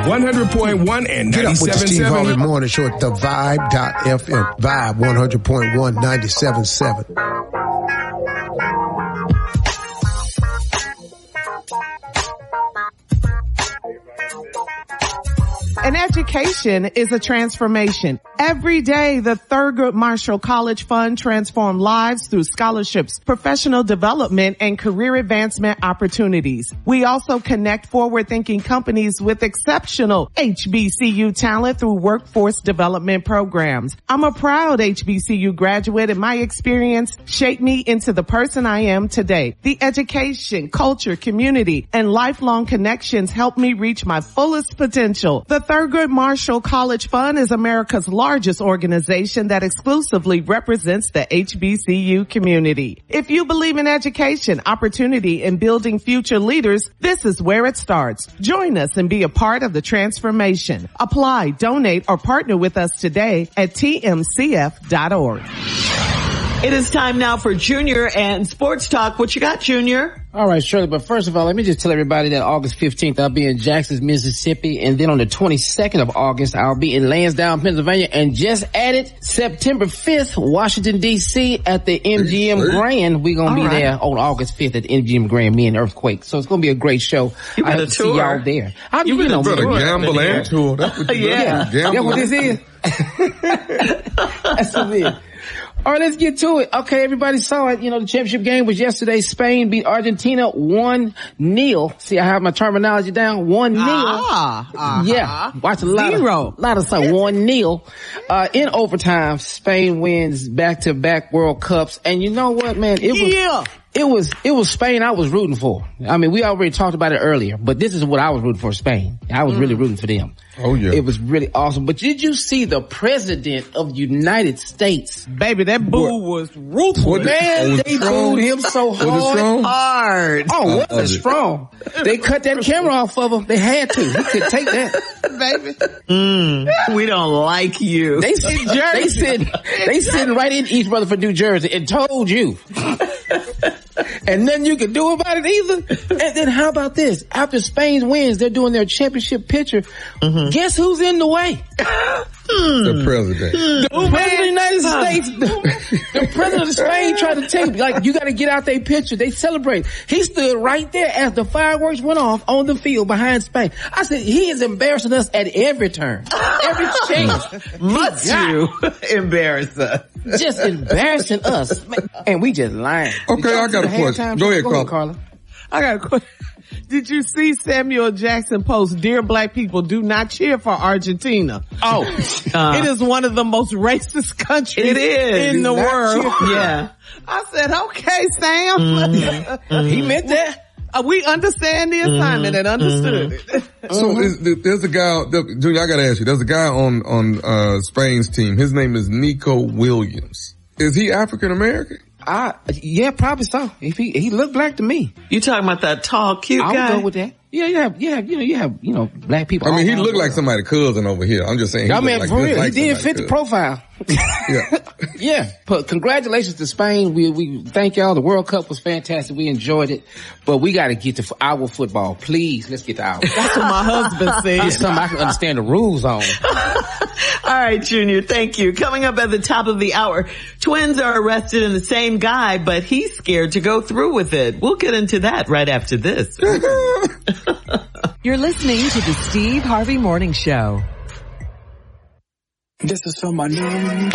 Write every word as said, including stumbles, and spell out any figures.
one hundred point one and Get up with the ninety-seven Steve point Harvey seven. Morning Show at the vibe dot f m. Vibe one hundred point one, ninety-seven point seven. An education is a transformation. Every day, the Thurgood Marshall College Fund transforms lives through scholarships, professional development, and career advancement opportunities. We also connect forward-thinking companies with exceptional H B C U talent through workforce development programs. I'm a proud H B C U graduate, and my experience shaped me into the person I am today. The education, culture, community, and lifelong connections helped me reach my fullest potential. The Thurgood Marshall College Fund is America's largest organization that exclusively represents the H B C U community. If you believe in education, opportunity, and building future leaders, this is where it starts. Join us and be a part of the transformation. Apply, donate, or partner with us today at T M C F dot org. It is time now for Junior and Sports Talk. What you got, Junior? All right, Shirley, but first of all, let me just tell everybody that August fifteenth, I'll be in Jackson, Mississippi, and then on the twenty-second of August, I'll be in Lansdowne, Pennsylvania, and just added September fifth, Washington, D C at the M G M Grand. We're going to be right there on August fifth at the M G M Grand, me and Earthquake. So it's going to be a great show. You I hope to see y'all there. I You, you know, better gamble and tour. That's what you yeah. do. That's what this is. That's what it is. All right, let's get to it. Okay, everybody saw it. You know, the championship game was yesterday. Spain beat Argentina one nil. See, I have my terminology down. one nil. Ah, uh-huh. Yeah. Watch a lot Zero. of, lot of stuff. one nil. Uh, in overtime, Spain wins back-to-back World Cups. And you know what, man? It was, Yeah. It was, it was Spain I was rooting for. I mean, we already talked about it earlier, but this is what I was rooting for, Spain. I was mm. really rooting for them. Oh yeah. It was really awesome. But did you see the president of the United States? Baby, that boo what? was ruthless. What, man, they strong? booed him so hard. Hard. Oh, what a strong. They cut that camera off of him. They had to. He could take that. Baby. Mm, we don't like you. They sit, they sit, they sitting right in East Rutherford, New Jersey and told you. And nothing you can do about it either. And then how about this? After Spain wins, they're doing their championship picture. Mm-hmm. Guess who's in the way? The president. The oh, president man. of the United States. The, the president of Spain tried to take, like, you gotta get out their picture. They celebrate. He stood right there as the fireworks went off on the field behind Spain. I said, he is embarrassing us at every turn. Every chance. Must you embarrass us? Just embarrassing us. And we just lying. Okay, I got a question. Go ahead, Carla. Carla. I got a question. Did you see Samuel Jackson post, "Dear black people, do not cheer for Argentina"? Oh, uh, it is one of the most racist countries it is. in the Not world. Yeah. I said, okay, Sam. Mm-hmm. He meant that. Uh, we understand the assignment mm-hmm. and understood mm-hmm. it. So is, there's a guy, Junior, I gotta ask you, there's a guy on, on, uh, Spain's team. His name is Nico Williams. Is he African American? I, yeah, probably so. If he, he looked black to me. You talking about that tall, cute I guy? would go with that. Yeah, you have, you have, you know, you have, you know, black people. I mean, he looked like somebody's cousin over here. I'm just saying. He I mean, like for real, like he did fit the profile. Yeah. Yeah. But congratulations to Spain. We, we thank y'all. The World Cup was fantastic. We enjoyed it. But we got to get to our football. Please, let's get to our. That's what my husband said. It's something I can understand the rules on. All right, Junior, thank you. Coming up at the top of the hour, twins are arrested in the same guy, but he's scared to go through with it. We'll get into that right after this. You're listening to the Steve Harvey Morning Show. This is for my new